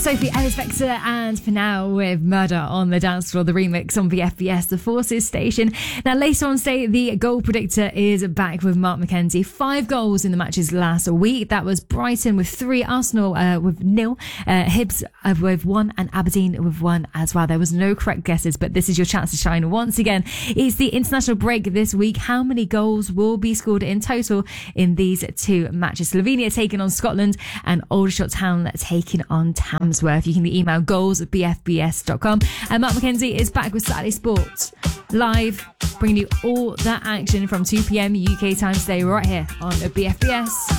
Sophie Ellis-Bextor and for now with Murder on the Dance Floor, the remix on VFBS, the Forces station. Now later on today, the goal predictor is back with Mark McKenzie. 5 goals in the matches last week. That was Brighton with 3, Arsenal with 0, Hibs with 1 and Aberdeen with 1 as well. There was no correct guesses, but this is your chance to shine once again. It's the international break this week. How many goals will be scored in total in these 2 matches? Slovenia taking on Scotland and Aldershot Town taking on Tamsworth. You can email goals@bfbs.com. And Mark McKenzie is back with Saturday Sports live, bringing you all that action from 2 p.m. UK time today right here on BFBS.